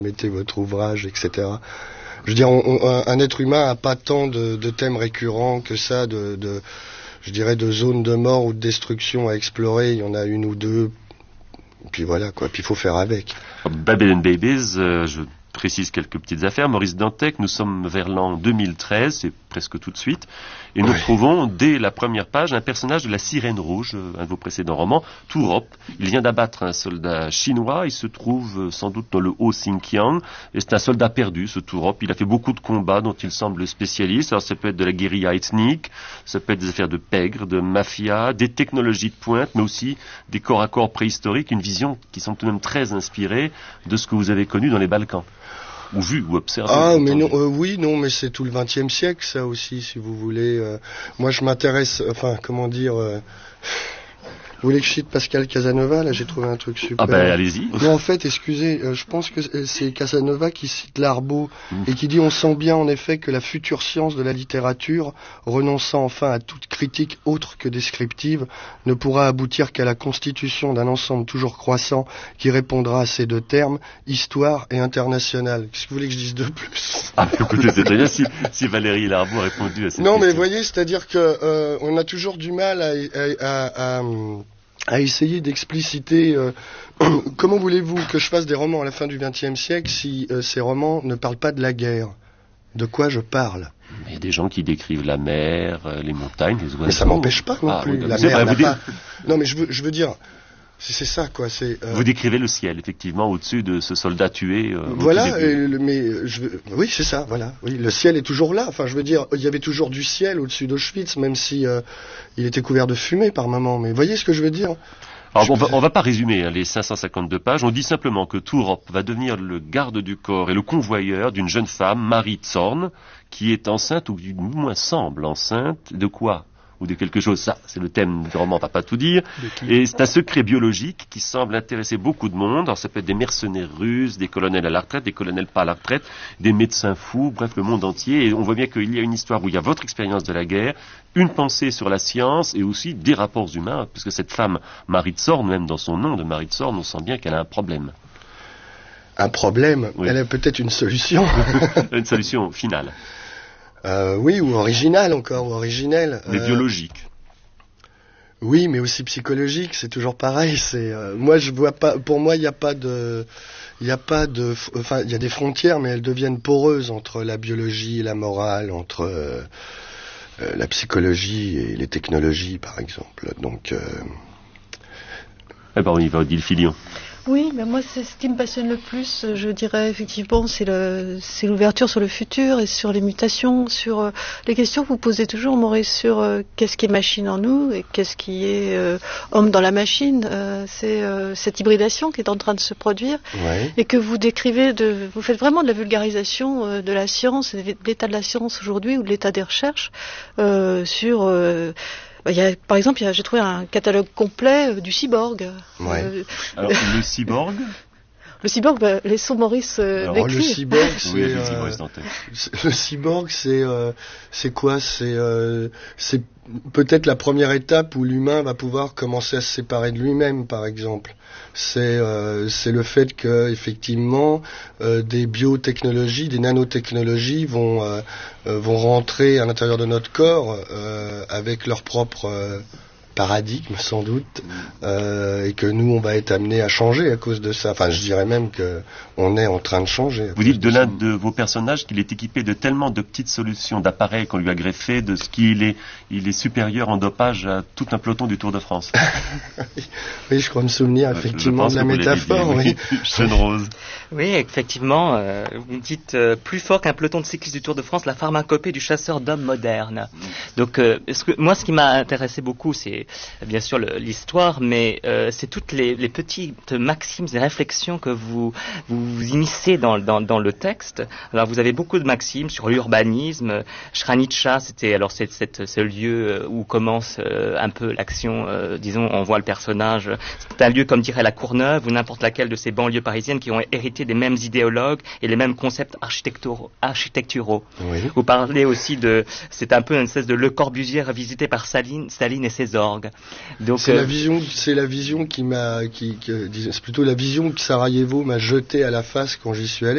mettez votre ouvrage, etc. Je veux dire, un être humain n'a pas tant de thèmes récurrents que ça, je dirais, de zones de mort ou de destruction à explorer. Il y en a une ou deux, puis voilà, quoi. Puis il faut faire avec. Babylon Babies, je précise quelques petites affaires. Maurice Dantec, nous sommes vers l'an 2013, c'est presque tout de suite, et nous trouvons dès la première page un personnage de la Sirène Rouge, un de vos précédents romans, Turop. Il vient d'abattre un soldat chinois, il se trouve sans doute dans le Haut-Xinjiang, et c'est un soldat perdu, ce Turop. Il a fait beaucoup de combats dont il semble spécialiste. Alors ça peut être de la guérilla ethnique, ça peut être des affaires de pègre, de mafia, des technologies de pointe, mais aussi des corps à corps préhistoriques, une vision qui semble tout de même très inspirée de ce que vous avez connu dans les Balkans. Ou vu, ou observé. Ah, mais non, oui, non, mais c'est tout le XXe siècle, ça aussi, si vous voulez. Moi, je m'intéresse, vous voulez que je cite Pascal Casanova? Là, j'ai trouvé un truc super. Ah ben, allez-y. Non, en fait, excusez, je pense que c'est Casanova qui cite Larbeau et qui dit: on sent bien, en effet, que la future science de la littérature, renonçant enfin à toute critique autre que descriptive, ne pourra aboutir qu'à la constitution d'un ensemble toujours croissant qui répondra à ces deux termes, histoire et international. Qu'est-ce que vous voulez que je dise de plus? Ah, écoutez, c'est très bien si Valérie Larbeau a répondu à cette question. Non, mais vous voyez, c'est-à-dire que on a toujours du mal à essayer d'expliciter. Comment voulez-vous que je fasse des romans à la fin du XXe siècle si ces romans ne parlent pas de la guerre? De quoi je parle? Il y a des gens qui décrivent la mer, les montagnes, les oiseaux. Mais ça m'empêche pas non plus. Oui, la mer n'a pas... Non, mais je veux dire, c'est ça, quoi. Vous décrivez le ciel, effectivement, au-dessus de ce soldat tué. Voilà, oui, c'est ça, voilà. Oui, le ciel est toujours là. Enfin, je veux dire, il y avait toujours du ciel au-dessus d'Auschwitz, même si il était couvert de fumée par moments. Mais voyez ce que je veux dire? Alors, on va pas résumer les 552 pages. On dit simplement que Turop va devenir le garde du corps et le convoyeur d'une jeune femme, Marie Zorn, qui est enceinte, ou du moins semble enceinte, de quoi? Ou de quelque chose. Ça, c'est le thème du roman, on va pas tout dire. Et c'est un secret biologique qui semble intéresser beaucoup de monde. Alors ça peut être des mercenaires russes, des colonels à la retraite, des colonels pas à la retraite, des médecins fous, bref, le monde entier. Et on voit bien qu'il y a une histoire où il y a votre expérience de la guerre, une pensée sur la science et aussi des rapports humains, parce que cette femme, Marie Zorn, même dans son nom de Marie Zorn, on sent bien qu'elle a un problème. Un problème? Oui. Elle a peut-être une solution. Une solution finale. Oui, ou originale encore, ou originelle. Mais biologique. Oui, mais aussi psychologique, c'est toujours pareil. Moi, je vois pas. Pour moi, il y a des frontières, mais elles deviennent poreuses entre la biologie et la morale, entre la psychologie et les technologies, par exemple. Donc. On y va, Odile Filion. Oui, mais moi, c'est ce qui me passionne le plus, je dirais effectivement, c'est l'ouverture sur le futur et sur les mutations, sur les questions que vous posez toujours, Maurice, sur qu'est-ce qui est machine en nous et qu'est-ce qui est homme dans la machine. C'est cette hybridation qui est en train de se produire et que vous décrivez, vous faites vraiment de la vulgarisation de la science, de l'état de la science aujourd'hui ou de l'état des recherches sur... par exemple, j'ai trouvé un catalogue complet du cyborg. Ouais. Alors, le cyborg? Le cyborg, laissons Maurice décrire. Le cyborg, c'est... le cyborg, c'est quoi? C'est peut-être la première étape où l'humain va pouvoir commencer à se séparer de lui-même, par exemple. C'est le fait que, effectivement, des biotechnologies, des nanotechnologies vont rentrer à l'intérieur de notre corps avec leur propre paradigme, sans doute, et que nous, on va être amenés à changer à cause de ça. Enfin, je dirais même que on est en train de changer. Vous dites de l'un de vos personnages qu'il est équipé de tellement de petites solutions, d'appareils qu'on lui a greffés, de ce qu'il est, il est supérieur en dopage à tout un peloton du Tour de France. Oui, je crois me souvenir effectivement de la métaphore. Oui. Jeune Rose. Oui, effectivement, vous dites plus fort qu'un peloton de cyclistes du Tour de France, la pharmacopée du chasseur d'hommes moderne. Donc, ce qui m'a intéressé beaucoup, c'est bien sûr l'histoire, mais c'est toutes les petites maximes et réflexions que vous immiscez dans le texte. Alors, vous avez beaucoup de maximes sur l'urbanisme. Sranica, c'est ce lieu où commence un peu l'action. Disons, on voit le personnage. C'est un lieu, comme dirait la Courneuve, ou n'importe laquelle de ces banlieues parisiennes qui ont hérité des mêmes idéologues et les mêmes concepts architecturaux. Oui. Vous parlez aussi c'est un peu une espèce de Le Corbusier revisité par Staline et ses orgues. Donc c'est la vision c'est plutôt la vision que Sarajevo m'a jeté à la face quand j'y suis allé.